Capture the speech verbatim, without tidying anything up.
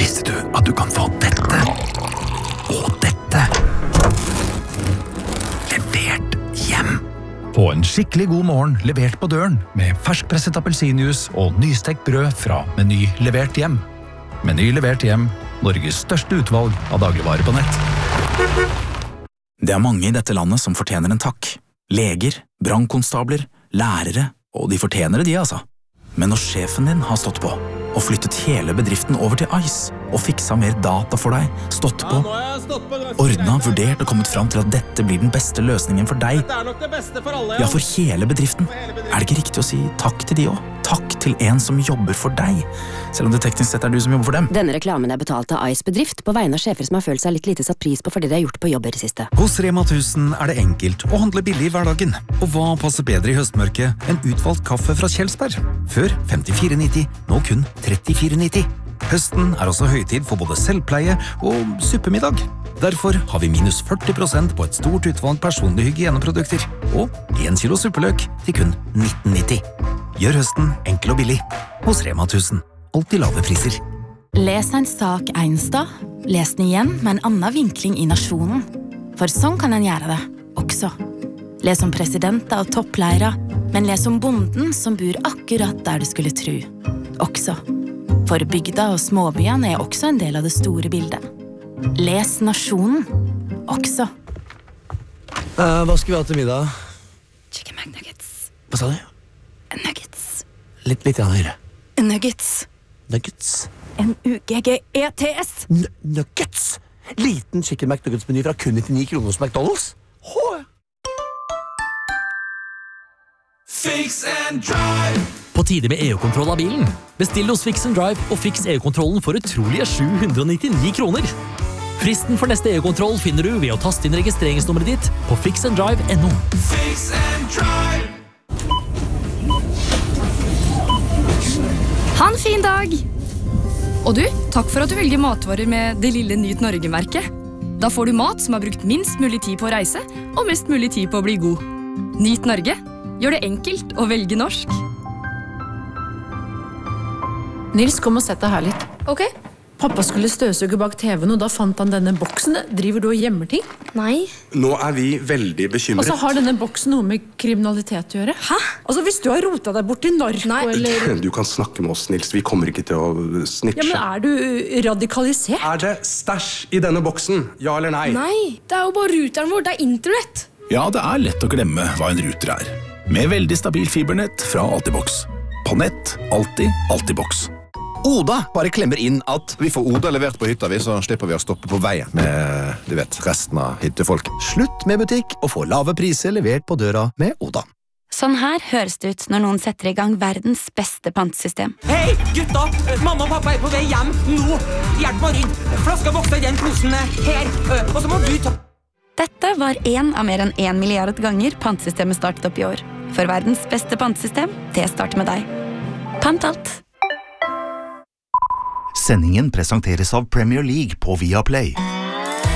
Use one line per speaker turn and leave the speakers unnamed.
Visste du at du kan få dette og dette levert hjem? Få en skikkelig god morgen levert på døren med ferskpresset appelsinjuice og nystekt brød fra Meny levert hjem. Meny levert hjem, Norges største utvalg av dagligvarer på nett.
Det er mange i dette landet som fortjener en takk. Leger, brannkonstabler, lærere, og de fortjener det de, altså. Men når sjefen din har stått på, og flyttet hele bedriften over til Ice, og fiksa mer data for deg, stått på, ordna, vurdert og kommet fram til at dette blir den beste løsningen for deg, ja, for hele bedriften, er det ikke riktig å si takk til de også? Takk til en som jobber for deg, selv om det teknisk sett er du som jobber for dem.
Denne reklamen er betalt av Ice bedrift på vegne av sjefer som har følt seg litt lite satt pris på for det de har gjort på jobber i siste.
Hos Rema tusen er det enkelt å handle billig i hverdagen. Og hva passer bedre i høstmørket enn utvalgt kaffe fra Kjelsberg? Før femtifire nitti, nå kun trettifire nitti. Høsten er også høytid for både selvpleie og suppemiddag. Derfor har vi minus førti prosent på et stort utvalg personlige hygieneprodukter og en kilo suppeløk til kun nitten nitti. Gjør høsten enkel og billig hos Rema tusen. Alltid lave priser.
Les en sak en sted, les den igjen med en annen vinkling i nasjonen. For sånn kan en gjøre det også. Les om presidenter og toppleiere, men les om bonden som bor akkurat der du skulle tro. Også. For bygda og småbyene er også en del av det store bildet. Les nasjonen også.
Uh, hva skal vi ha til middag?
Chicken McNuggets.
Hva sa du?
Nuggets.
Litt, litt igjen høyre.
Nuggets.
Nuggets.
N U G G E T S.
N nuggets? Liten chicken McNuggets-meny fra kun nittini kroner hos McDonald's? Hå!
Fix and Drive.
På tide med E U-kontroll av bilen. Bestill hos Fix and Drive og fiks E U-kontrollen for utrolige sju hundre og nittini kroner. Fristen for neste E U-kontroll finner du ved å taste inn registreringsnummeret ditt på fix and drive punktum no.
Fix and Drive.
Ha en fin dag! Og du, takk for at du velger matvarer med det lille Nyt Norge-merket. Da får du mat som har brukt minst mulig tid på å reise, og mest mulig tid på å bli god. Nyt Norge. Gjør det enkelt å velge norsk.
Nils, kom og sett deg her litt.
Ok.
Pappa skulle støvsuge bak T V-en, og da fant han denne boksen. Driver du og gjemmer ting?
Nei.
Nå er vi veldig bekymret.
Og så har denne boksen noe med kriminalitet å gjøre.
Hæ?
Altså, hvis du har rotet deg bort i narko,
Nei.
eller...
Du kan snakke med oss, Nils. Vi kommer ikke til å snitche.
Ja, men er du radikalisert?
Er det stæsj i denne boksen? Ja eller nei?
Nei, det er jo bare ruteren vår, det er internett.
Ja, det er lett å glemme hva en router er. Med veldig stabil fibernett fra Altibox. På nett, alltid, Altibox.
Oda bare klemmer inn at vi får Oda levert på hytta vi, så slipper vi å stoppe på veien med, du vet, resten av hyttefolk. Slutt med butikk og få lave priser levert på døra med Oda.
Sånn her høres det ut når noen setter i gang verdens beste pantesystem.
Hei, gutta! Mamma og pappa er på vei hjem nå. Hjelp meg inn. Flaska vokser i den posen her. Og så må du ta...
Dette var en av mer enn en milliard ganger pantesystemet startet opp i år. For verdens beste pantesystem, det starter med deg. Pant alt.
Sendingen presenteres av Premier League på Viaplay.